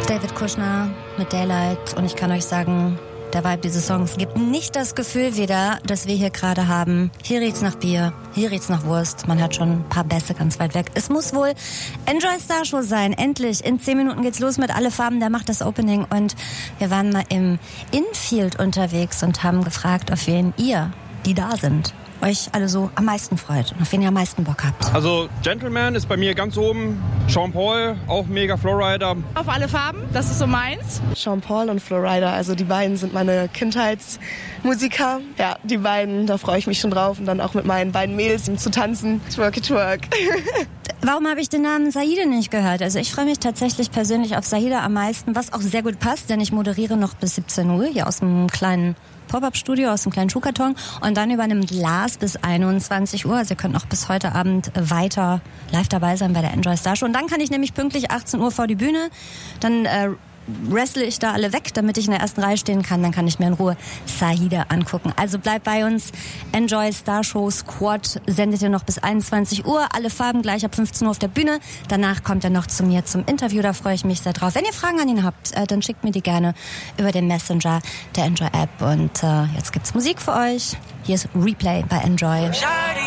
David Kushner mit Daylight und ich kann euch sagen, der Vibe dieses Songs gibt nicht das Gefühl wieder, das wir hier gerade haben. Hier riecht's nach Bier, hier riecht's nach Wurst, man hat schon ein paar Bässe ganz weit weg. Es muss wohl Enjoy Star Show sein, endlich. In 10 Minuten geht's los mit Alle Farben, der macht das Opening und wir waren mal im Infield unterwegs und haben gefragt, auf wen ihr, die da sind, euch alle so am meisten freut und auf wen ihr am meisten Bock habt. Also Gentleman ist bei mir ganz oben, Sean Paul, auch mega Flowrider. Auf Alle Farben, das ist so meins. Sean Paul und Flowrider, also die beiden sind meine Kindheitsmusiker. Ja, die beiden, da freue ich mich schon drauf und dann auch mit meinen beiden Mädels zu tanzen. Twerk it, twerk. Warum habe ich den Namen Saide nicht gehört? Also ich freue mich tatsächlich persönlich auf Saide am meisten, was auch sehr gut passt, denn ich moderiere noch bis 17 Uhr hier aus einem kleinen Pop-Up-Studio, aus dem kleinen Schuhkarton und dann übernimmt Lars bis 21 Uhr. Also ihr könnt noch bis heute Abend weiter live dabei sein bei der Enjoy Star Show. Und dann kann ich nämlich pünktlich 18 Uhr vor die Bühne, dann wrestle ich da alle weg, damit ich in der ersten Reihe stehen kann. Dann kann ich mir in Ruhe Saide angucken. Also bleibt bei uns. Enjoy Star Show Squad sendet ihr noch bis 21 Uhr. Alle Farben gleich ab 15 Uhr auf der Bühne. Danach kommt er noch zu mir zum Interview. Da freue ich mich sehr drauf. Wenn ihr Fragen an ihn habt, dann schickt mir die gerne über den Messenger der Enjoy App. Und jetzt gibt's Musik für euch. Hier ist Replay bei Enjoy.